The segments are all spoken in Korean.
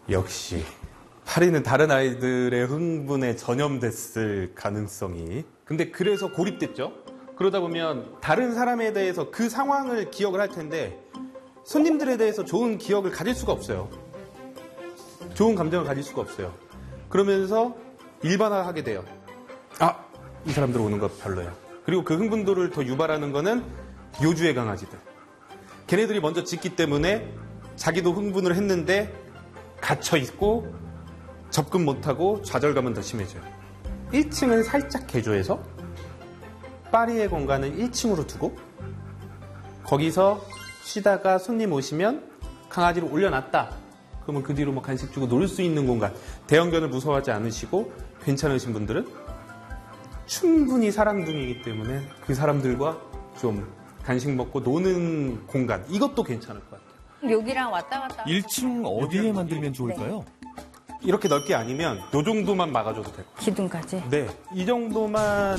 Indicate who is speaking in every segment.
Speaker 1: 역시 파리는 다른 아이들의 흥분에 전염됐을 가능성이. 근데 그래서 고립됐죠. 그러다 보면 다른 사람에 대해서 그 상황을 기억을 할 텐데 손님들에 대해서 좋은 기억을 가질 수가 없어요. 좋은 감정을 가질 수가 없어요. 그러면서 일반화하게 돼요. 아, 이 사람들 오는 거 별로야. 그리고 그 흥분도를 더 유발하는 거는 요주의 강아지들. 걔네들이 먼저 짖기 때문에 자기도 흥분을 했는데 갇혀있고 접근 못하고 좌절감은 더 심해져요. 1층을 살짝 개조해서 파리의 공간을 1층으로 두고 거기서 쉬다가 손님 오시면 강아지를 올려놨다. 그러면 그 뒤로 뭐 간식 주고 놀 수 있는 공간. 대형견을 무서워하지 않으시고 괜찮으신 분들은 충분히 사랑둥이기 때문에 그 사람들과 좀 간식 먹고 노는 공간. 이것도 괜찮을 것 같아요.
Speaker 2: 여기랑 왔다 갔다.
Speaker 3: 1층 어디에 만들면 좋을까요?
Speaker 1: 이렇게 넓게 아니면 요 정도만 막아줘도 될 것 같아요.
Speaker 2: 기둥까지?
Speaker 1: 네. 이 정도만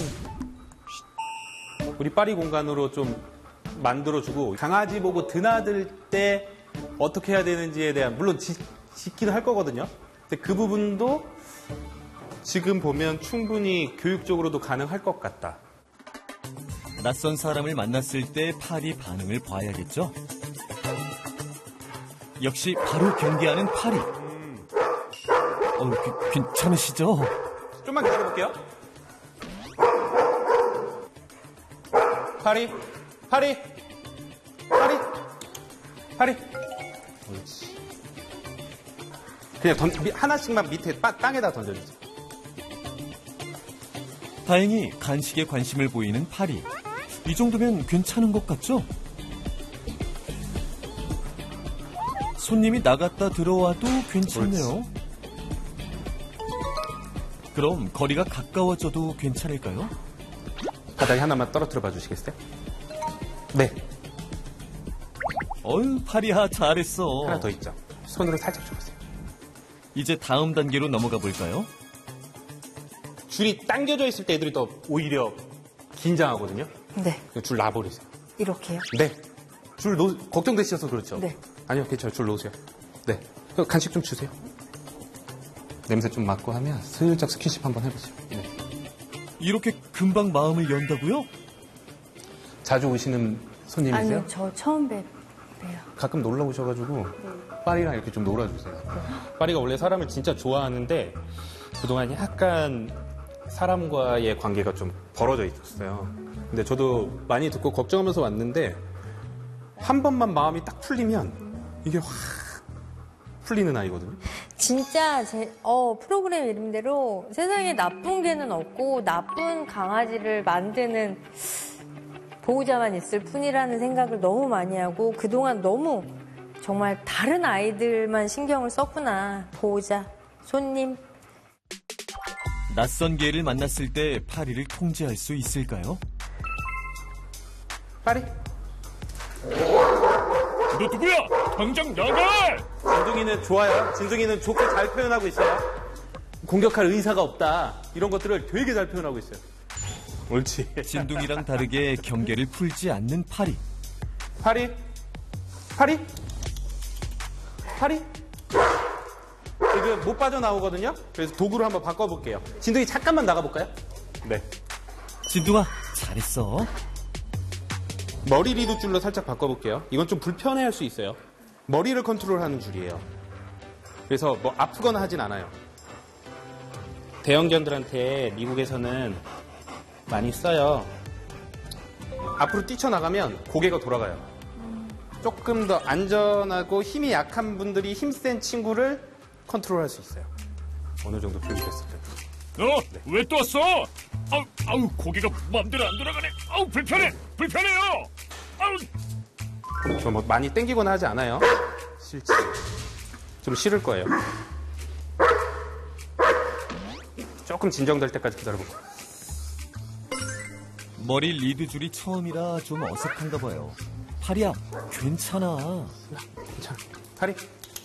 Speaker 1: 우리 파리 공간으로 좀 만들어주고 강아지 보고 드나들 때 어떻게 해야 되는지에 대한 물론 짓기는 할 거거든요. 근데 그 부분도 지금 보면 충분히 교육적으로도 가능할 것 같다.
Speaker 3: 낯선 사람을 만났을 때 파리 반응을 봐야겠죠? 역시 바로 경계하는 파리. 괜찮으시죠?
Speaker 1: 좀만 기다려볼게요. 파리. 옳지. 그냥 하나씩만 밑에 땅에다 던져주세요.
Speaker 3: 다행히 간식에 관심을 보이는 파리. 이 정도면 괜찮은 것 같죠? 손님이 나갔다 들어와도 괜찮네요.
Speaker 1: 옳지.
Speaker 3: 그럼 거리가 가까워져도 괜찮을까요?
Speaker 1: 바닥에 하나만 떨어뜨려 봐 주시겠어요? 네.
Speaker 3: 어휴, 파리야, 잘했어.
Speaker 1: 하나 더 있죠. 손으로 살짝 줘보세요.
Speaker 3: 이제 다음 단계로 넘어가 볼까요?
Speaker 1: 줄이 당겨져 있을 때 애들이 더 오히려 긴장하거든요.
Speaker 2: 네.
Speaker 1: 줄 놔버리세요.
Speaker 2: 이렇게요?
Speaker 1: 네. 걱정되셔서 그렇죠?
Speaker 2: 네.
Speaker 1: 아니요, 괜찮아요. 줄 놓으세요. 네. 간식 좀 주세요. 냄새 좀 맡고 하면 슬쩍 스킨십 한번 해보세요. 네.
Speaker 3: 이렇게 금방 마음을 연다고요?
Speaker 1: 자주 오시는 손님이세요?
Speaker 2: 아니요, 저 처음 봬요.
Speaker 1: 가끔 놀러 오셔가지고 파리랑 이렇게 좀 놀아주세요. 파리가 원래 사람을 진짜 좋아하는데 그동안 약간 사람과의 관계가 좀 벌어져 있었어요. 근데 저도 많이 듣고 걱정하면서 왔는데 한 번만 마음이 딱 풀리면 이게 확 풀리는 아이거든요.
Speaker 2: 진짜 프로그램 이름대로 세상에 나쁜 개는 없고 나쁜 강아지를 만드는 보호자만 있을 뿐이라는 생각을 너무 많이 하고 그동안 너무 정말 다른 아이들만 신경을 썼구나. 보호자, 손님.
Speaker 3: 낯선 개를 만났을 때 파리를 통제할 수 있을까요?
Speaker 1: 파리?
Speaker 4: 너 누구야? 당장 나가!
Speaker 1: 진둥이는 좋아요. 진둥이는 좋게 잘 표현하고 있어요. 공격할 의사가 없다. 이런 것들을 되게 잘 표현하고 있어요. 옳지.
Speaker 3: 진둥이랑 다르게 경계를 풀지 않는 파리.
Speaker 1: 파리? 지금 못 빠져나오거든요. 그래서 도구를 한번 바꿔볼게요. 진둥이 잠깐만 나가볼까요? 네.
Speaker 3: 진둥아, 잘했어.
Speaker 1: 머리 리드 줄로 살짝 바꿔볼게요. 이건 좀 불편해할 수 있어요. 머리를 컨트롤하는 줄이에요. 그래서 뭐 아프거나 하진 않아요. 대형견들한테 미국에서는 많이 써요. 앞으로 뛰쳐나가면 고개가 돌아가요. 조금 더 안전하고 힘이 약한 분들이 힘센 친구를 컨트롤할 수 있어요. 어느 정도 교육됐을 때.
Speaker 4: 너 왜 또 왔어? 아우 고개가 마음대로 안 돌아가네. 아우 불편해요. 아우.
Speaker 1: 저 뭐 많이 땡기거나 하지 않아요. 싫지. 좀 싫을 거예요. 조금 진정될 때까지 기다려보고.
Speaker 3: 머리 리드 줄이 처음이라 좀 어색한가 봐요. 파리야, 괜찮아.
Speaker 1: 괜찮아. 파리?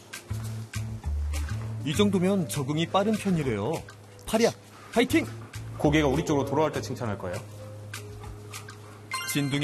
Speaker 3: 이 정도면 적응이 빠른 편이래요. 파리야, 파이팅!
Speaker 1: 고개가 우리 쪽으로 돌아올 때 칭찬할 거예요.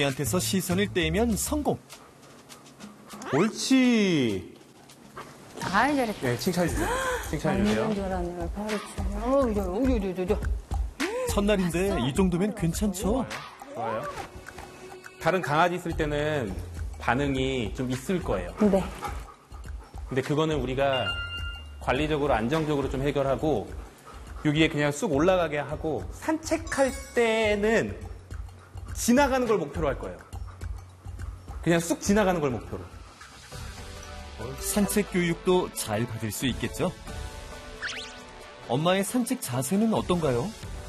Speaker 3: 진둥이한테서 시선을 떼면 성공.
Speaker 1: 옳지.
Speaker 2: 아이, 잘했다.
Speaker 1: 네, 칭찬해주세요. 칭찬해주세요.
Speaker 2: 완전 잘하네. 바로
Speaker 3: 첫날인데 이 정도면 괜찮죠?
Speaker 1: 좋아요. 다른 강아지 있을 때는 반응이 좀 있을 거예요.
Speaker 2: 네.
Speaker 1: 근데 그거는 우리가 관리적으로 안정적으로 좀 해결하고 여기에 그냥 쑥 올라가게 하고 산책할 때는 지나가는 걸 목표로 할 거예요. 그냥 쑥 지나가는 걸 목표로.
Speaker 3: 산책 교육도 잘 받을 수 있겠죠? 엄마의 산책 자세는 어떤가요?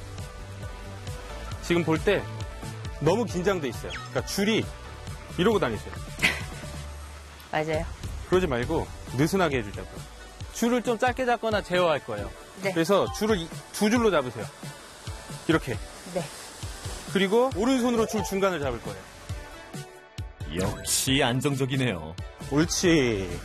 Speaker 1: 지금 볼 때 너무 긴장돼 있어요. 그러니까 줄이 이러고 다니세요.
Speaker 2: 맞아요.
Speaker 1: 그러지 말고 느슨하게 해주자고요. 줄을 좀 짧게 잡거나 제어할 거예요.
Speaker 2: 네.
Speaker 1: 그래서 줄을 두 줄로 잡으세요. 이렇게.
Speaker 2: 네.
Speaker 1: 그리고 오른손으로 줄 중간을 잡을 거예요.
Speaker 3: 역시 안정적이네요.
Speaker 1: 옳지.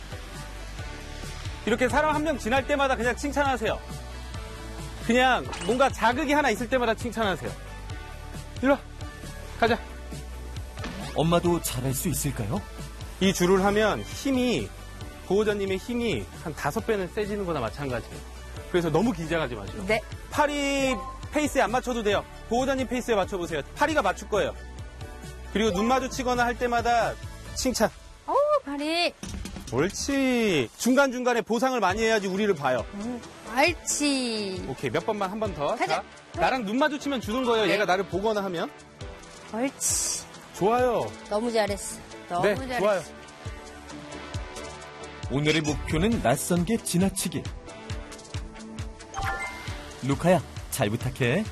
Speaker 1: 이렇게 사람 한 명 지날 때마다 그냥 칭찬하세요. 그냥 뭔가 자극이 하나 있을 때마다 칭찬하세요. 일로 와. 가자.
Speaker 3: 엄마도 잘할 수 있을까요?
Speaker 1: 이 줄을 하면 힘이, 보호자님의 힘이 한 5배는 세지는 거나 마찬가지예요. 그래서 너무 긴장하지 마세요.
Speaker 2: 네.
Speaker 1: 팔이 페이스에 안 맞춰도 돼요. 보호자님 페이스에 맞춰보세요. 팔이가 맞출 거예요. 그리고 눈 마주치거나 할 때마다 칭찬.
Speaker 2: 발이.
Speaker 1: 옳지. 중간중간에 보상을 많이 해야지 우리를 봐요.
Speaker 2: 옳지.
Speaker 1: 오케이, 몇 번만 한 번 더.
Speaker 2: 가자.
Speaker 1: 자, 나랑 눈 마주치면 주는 거예요.
Speaker 2: 네.
Speaker 1: 얘가 나를 보거나 하면.
Speaker 2: 옳지.
Speaker 1: 좋아요.
Speaker 2: 너무 잘했어. 너무
Speaker 1: 네,
Speaker 2: 잘했어.
Speaker 1: 좋아요.
Speaker 3: 오늘의 목표는 낯선 게 지나치기. 루카야, 잘 부탁해.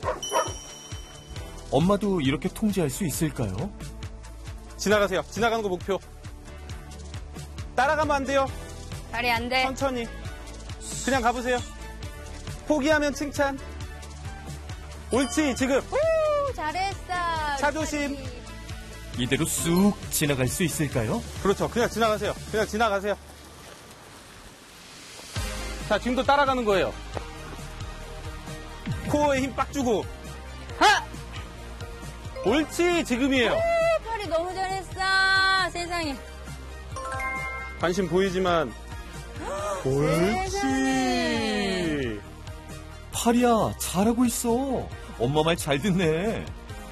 Speaker 3: 엄마도 이렇게 통제할 수 있을까요?
Speaker 1: 지나가세요. 지나가는 거 목표. 따라가면 안 돼요.
Speaker 2: 발이 안 돼.
Speaker 1: 천천히. 그냥 가보세요. 포기하면 칭찬. 옳지, 지금.
Speaker 2: 오, 잘했어.
Speaker 1: 차 조심.
Speaker 3: 이대로 쑥 지나갈 수 있을까요?
Speaker 1: 그렇죠. 그냥 지나가세요. 그냥 지나가세요. 자, 지금도 따라가는 거예요. 코어에 힘 빡 주고.
Speaker 2: 하!
Speaker 1: 옳지, 지금이에요.
Speaker 2: 오, 발이 너무 잘했어. 세상에.
Speaker 1: 관심 보이지만. 옳지.
Speaker 3: 파리야, 잘하고 있어. 엄마 말 잘 듣네.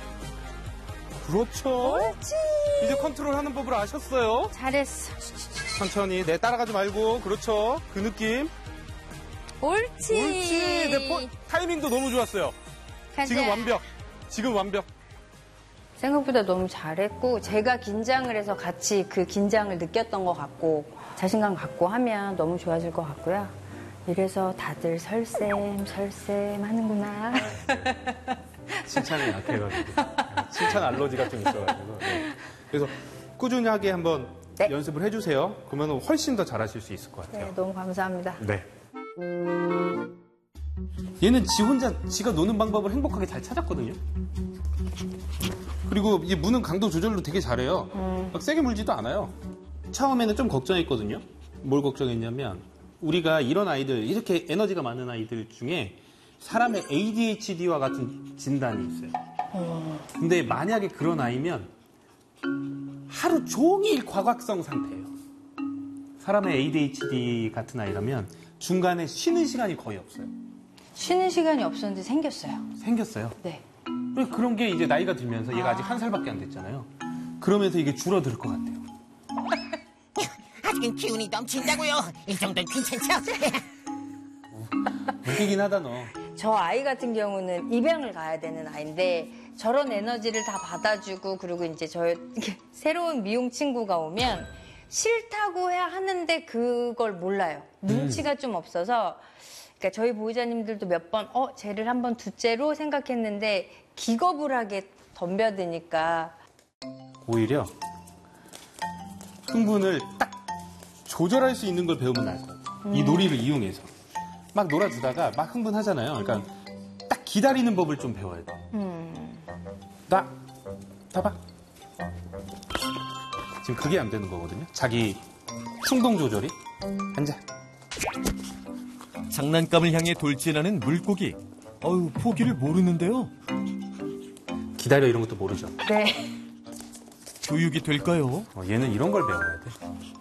Speaker 1: 그렇죠.
Speaker 2: 옳지.
Speaker 1: 이제 컨트롤하는 법을 아셨어요.
Speaker 2: 잘했어.
Speaker 1: 천천히. 네, 따라가지 말고. 그렇죠. 그 느낌.
Speaker 2: 옳지.
Speaker 1: 옳지. 네, 타이밍도 너무 좋았어요.
Speaker 2: 가자.
Speaker 1: 지금 완벽. 지금 완벽.
Speaker 2: 생각보다 너무 잘했고 제가 긴장을 해서 같이 그 긴장을 느꼈던 것 같고 자신감 갖고 하면 너무 좋아질 것 같고요. 이래서 다들 설쌤 하는구나.
Speaker 1: 칭찬에 약해가지고. 칭찬 알러지가 좀 있어가지고. 네. 그래서 꾸준하게 한번
Speaker 2: 네.
Speaker 1: 연습을 해주세요. 그러면 훨씬 더 잘하실 수 있을 것 같아요.
Speaker 2: 네, 너무 감사합니다.
Speaker 1: 네. 얘는 지 혼자 지가 노는 방법을 행복하게 잘 찾았거든요. 그리고 이제 무는 강도 조절로 되게 잘해요. 막 세게 물지도 않아요. 처음에는 좀 걱정했거든요. 뭘 걱정했냐면 우리가 이런 아이들, 이렇게 에너지가 많은 아이들 중에 사람의 ADHD와 같은 진단이 있어요. 근데 만약에 그런 아이면 하루 종일 과각성 상태예요. 사람의 ADHD 같은 아이라면 중간에 쉬는 시간이 거의 없어요.
Speaker 2: 쉬는 시간이 없었는데 생겼어요.
Speaker 1: 생겼어요.
Speaker 2: 네.
Speaker 1: 그래서 그런 게 이제 나이가 들면서 얘가 아직 1살밖에 안 됐잖아요. 그러면서 이게 줄어들 것 같아요.
Speaker 5: 아직은 기운이 넘친다고요. 이 정도는 괜찮죠?
Speaker 1: 웃기긴 하다 너.
Speaker 2: 저 아이 같은 경우는 입양을 가야 되는 아이인데 저런 에너지를 다 받아주고 그리고 이제 저 이렇게 새로운 미용 친구가 오면 싫다고 해야 하는데 그걸 몰라요. 눈치가 좀 없어서 그러니까 저희 보호자님들도 몇 번 쟤를 한번 둘째로 생각했는데 기겁을 하게 덤벼드니까
Speaker 1: 오히려 흥분을 딱 조절할 수 있는 걸 배우면 나을 것 같아요. 이 놀이를 이용해서. 막 놀아주다가 막 흥분하잖아요. 그러니까 딱 기다리는 법을 좀 배워야 돼. 봐봐. 지금 그게 안 되는 거거든요. 자기 충동 조절이. 앉아.
Speaker 3: 장난감을 향해 돌진하는 물고기. 어휴, 포기를 모르는데요.
Speaker 1: 기다려 이런 것도 모르죠.
Speaker 2: 네.
Speaker 3: 교육이 될까요?
Speaker 1: 얘는 이런 걸 배워야 돼.